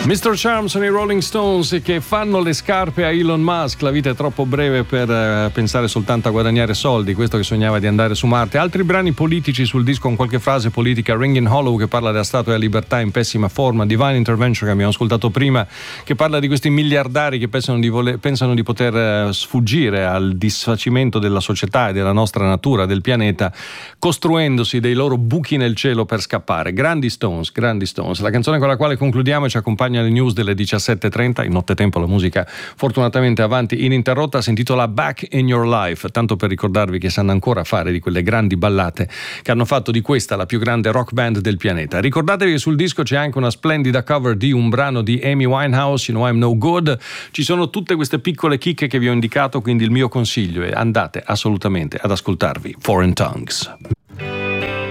Mr. Charm sono i Rolling Stones che fanno le scarpe a Elon Musk. La vita è troppo breve per pensare soltanto a guadagnare soldi, questo che sognava di andare su Marte. Altri brani politici sul disco con qualche frase politica: Ringing Hollow, che parla della statua della libertà in pessima forma; Divine Intervention, che abbiamo ascoltato prima, che parla di questi miliardari che pensano di poter sfuggire al disfacimento della società e della nostra natura, del pianeta, costruendosi dei loro buchi nel cielo per scappare. Grandi Stones, grandi Stones. La canzone con la quale concludiamo e ci accompagna alle news delle 17.30, in nottetempo la musica fortunatamente avanti ininterrotta, si intitola Back in Your Life, tanto per ricordarvi che sanno ancora fare di quelle grandi ballate che hanno fatto di questa la più grande rock band del pianeta. Ricordatevi che sul disco c'è anche una splendida cover di un brano di Amy Winehouse, You Know I'm No Good. Ci sono tutte queste piccole chicche che vi ho indicato, quindi il mio consiglio è: andate assolutamente ad ascoltarvi Foreign Tongues.